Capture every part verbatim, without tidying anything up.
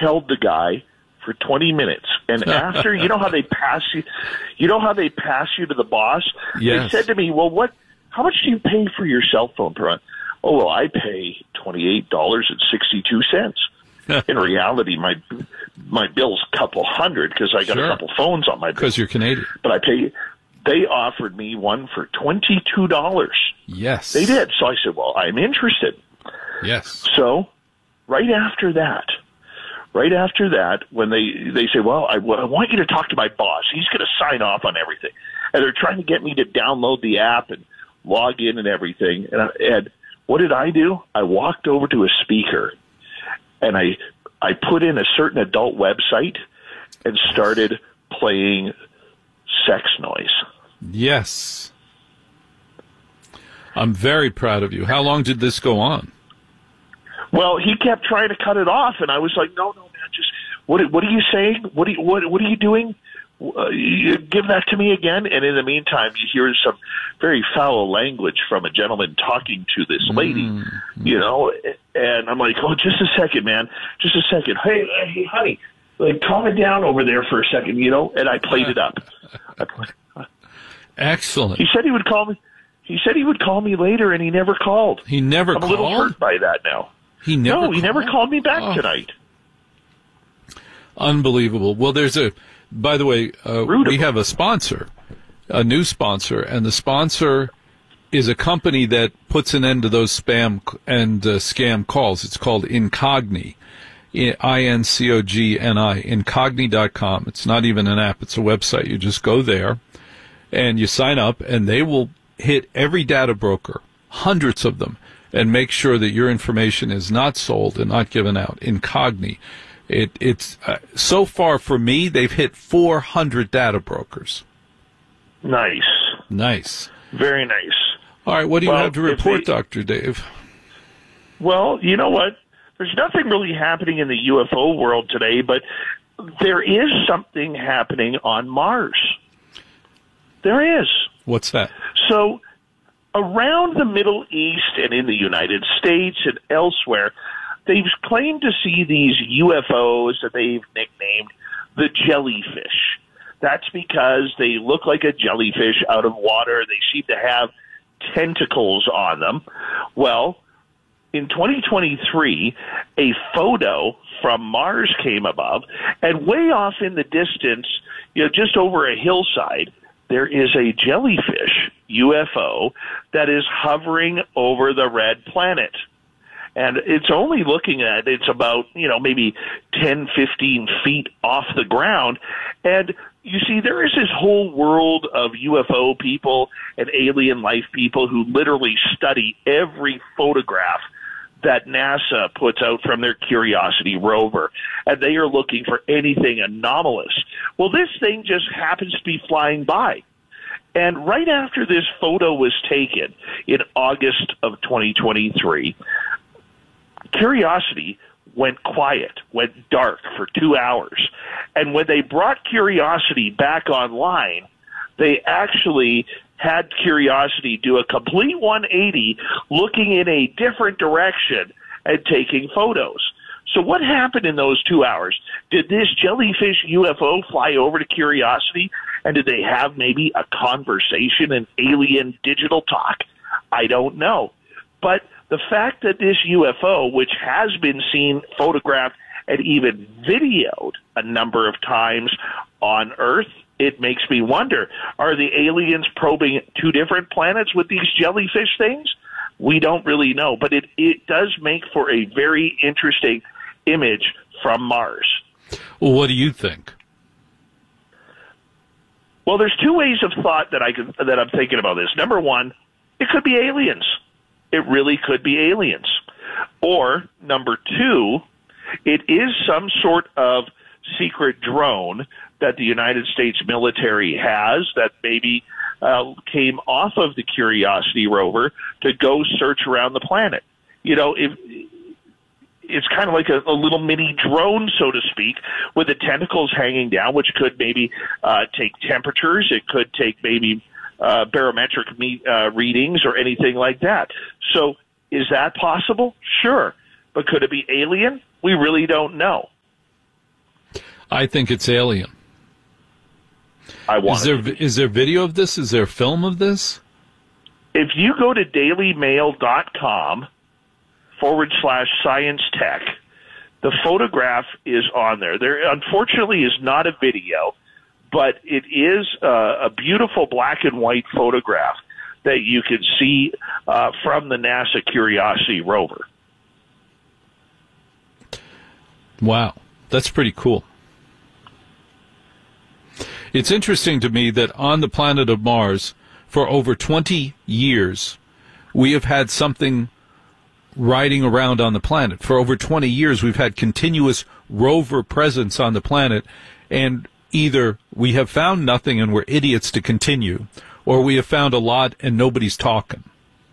held the guy for twenty minutes. And after, you know how they pass you, you know how they pass you to the boss? Yes. They said to me, well, what, how much do you pay for your cell phone per month? Oh, well, I pay twenty-eight dollars and sixty-two cents. In reality, my my bill's a couple hundred because I got Sure. a couple phones on my bill. Because you're Canadian. But I pay, they offered me one for twenty-two dollars. Yes. They did. So I said, well, I'm interested. Yes. So right after that, right after that, when they, they say, well, I, I want you to talk to my boss. He's going to sign off on everything. And they're trying to get me to download the app and log in and everything. And, I, and what did I do? I walked over to a speaker and I, I put in a certain adult website and started playing sex noise. Yes. I'm very proud of you. How long did this go on? Well, he kept trying to cut it off, and I was like, "No, no, man, just what? What are you saying? What are you, what? What are you doing? Uh, you give that to me again." And in the meantime, you hear some very foul language from a gentleman talking to this lady, mm-hmm. you know. And I'm like, "Oh, just a second, man, just a second. Hey, hey, honey, like, calm it down over there for a second, you know." And I played it up. I played, Excellent. He said he would call me. He said he would call me later, and he never called. He never I'm called? a little hurt by that now. He never No, called? he never called me back oh. tonight. Unbelievable. Well, there's a, by the way, uh, we have a sponsor, a new sponsor, and the sponsor is a company that puts an end to those spam and uh, scam calls. It's called Incogni, I N C O G N I, incogni dot com. It's not even an app. It's a website. You just go there and you sign up, and they will hit every data broker, hundreds of them, and make sure that your information is not sold and not given out. Incogni. It, it's uh, so far for me, they've hit four hundred data brokers. Nice. Nice. Very nice. All right, what do you well, have to report, they, Doctor Dave? Well, you know what? There's nothing really happening in the U F O world today, but there is something happening on Mars. There is. What's that? So, around the Middle East and in the United States and elsewhere, they've claimed to see these U F Os that they've nicknamed the jellyfish. That's because they look like a jellyfish out of water. They seem to have tentacles on them. Well, in twenty twenty-three, a photo from Mars came above, and way off in the distance, you know, just over a hillside, there is a jellyfish U F O that is hovering over the red planet. And it's only looking at, it's about, you know, maybe ten, fifteen feet off the ground. And you see, there is this whole world of U F O people and alien life people who literally study every photograph that NASA puts out from their Curiosity rover, and they are looking for anything anomalous. Well, this thing just happens to be flying by. And right after this photo was taken in August of twenty twenty-three, Curiosity went quiet, went dark for two hours. And when they brought Curiosity back online, they actually had Curiosity do a complete one eighty, looking in a different direction and taking photos. So what happened in those two hours? Did this jellyfish U F O fly over to Curiosity, and did they have maybe a conversation, an alien digital talk? I don't know. But the fact that this U F O, which has been seen, photographed, and even videoed a number of times on Earth, it makes me wonder, are the aliens probing two different planets with these jellyfish things? We don't really know, but it, it does make for a very interesting image from Mars. Well, what do you think? Well, there's two ways of thought that I could, that I'm thinking about this. Number one, it could be aliens. It really could be aliens. Or, number two, it is some sort of secret drone that the United States military has that maybe uh, came off of the Curiosity rover to go search around the planet. You know, if it's kind of like a, a little mini drone, so to speak, with the tentacles hanging down, which could maybe uh, take temperatures. It could take maybe uh, barometric me- uh, readings or anything like that. So is that possible? Sure. But could it be alien? We really don't know. I think it's alien. I want is there, is there video of this? Is there film of this? If you go to dailymail.com forward slash science tech, the photograph is on there. There, unfortunately, is not a video, but it is uh, a beautiful black and white photograph that you can see uh, from the NASA Curiosity rover. Wow, that's pretty cool. It's interesting to me that on the planet of Mars, for over twenty years, we have had something riding around on the planet. For over twenty years, we've had continuous rover presence on the planet, and either we have found nothing and we're idiots to continue, or we have found a lot and nobody's talking.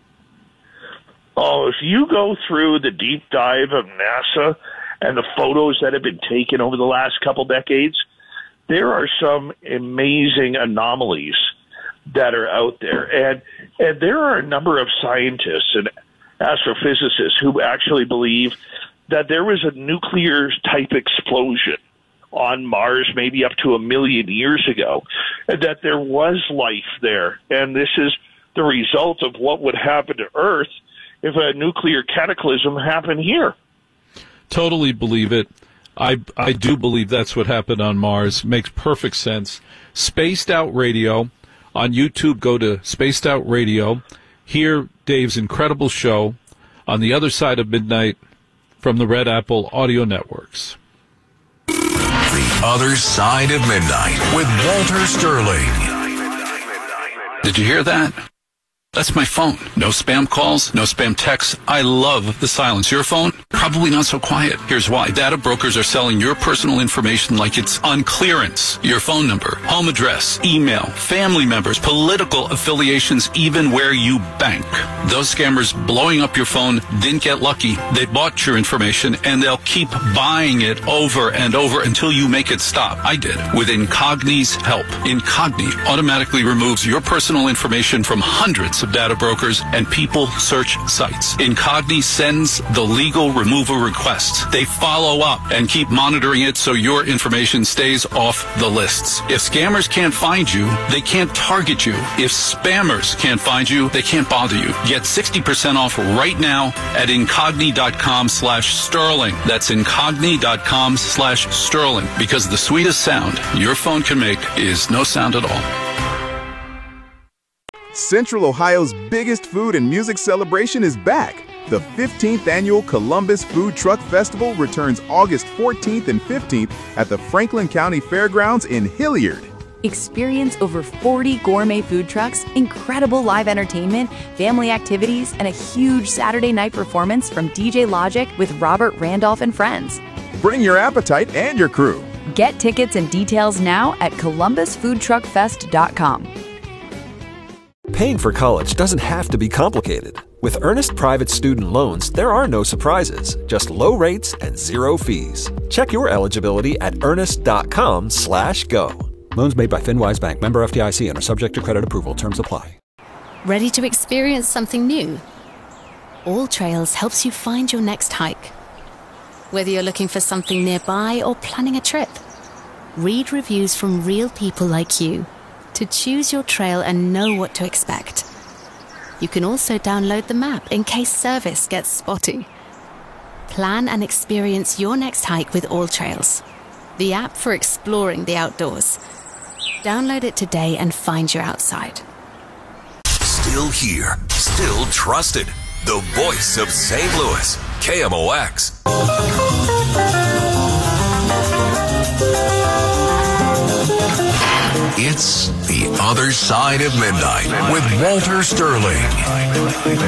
Oh, if you go through the deep dive of NASA and the photos that have been taken over the last couple decades, there are some amazing anomalies that are out there. And, and there are a number of scientists and astrophysicists who actually believe that there was a nuclear-type explosion on Mars maybe up to a million years ago, and that there was life there. And this is the result of what would happen to Earth if a nuclear cataclysm happened here. Totally believe it. I, I do believe that's what happened on Mars. Makes perfect sense. Spaced Out Radio. On YouTube, go to Spaced Out Radio. Hear Dave's incredible show on the other side of midnight from the Red Apple Audio Networks. The Other Side of Midnight with Walter Sterling. Did you hear that? That's my phone. No spam calls, no spam texts. I love the silence. Your phone? Probably not so quiet. Here's why. Data brokers are selling your personal information like it's on clearance. Your phone number, home address, email, family members, political affiliations, even where you bank. Those scammers blowing up your phone didn't get lucky. They bought your information, and they'll keep buying it over and over until you make it stop. I did. With Incogni's help. Incogni automatically removes your personal information from hundreds of data brokers and people search sites. Incogni sends the legal removal requests. They follow up and keep monitoring it so your information stays off the lists. If scammers can't find you, they can't target you. If spammers can't find you, they can't bother you. Get sixty percent off right now at incogni.com slash sterling. That's incogni.com slash sterling, because the sweetest sound your phone can make is no sound at all. Central Ohio's biggest food and music celebration is back. The fifteenth Annual Columbus Food Truck Festival returns August fourteenth and fifteenth at the Franklin County Fairgrounds in Hilliard. Experience over forty gourmet food trucks, incredible live entertainment, family activities, and a huge Saturday night performance from D J Logic with Robert Randolph and friends. Bring your appetite and your crew. Get tickets and details now at columbus food truck fest dot com. Paying for college doesn't have to be complicated. With Earnest Private Student Loans, there are no surprises, just low rates and zero fees. Check your eligibility at earnest.com slash go. Loans made by FinWise Bank, member F D I C, and are subject to credit approval. Terms apply. Ready to experience something new? All Trails helps you find your next hike. Whether you're looking for something nearby or planning a trip, read reviews from real people like you to choose your trail and know what to expect. You can also download the map in case service gets spotty. Plan and experience your next hike with All Trails, the app for exploring the outdoors. Download it today and find your outside. Still here, still trusted. The voice of Saint Louis, K M O X. It's The Other Side of Midnight with Walter Sterling.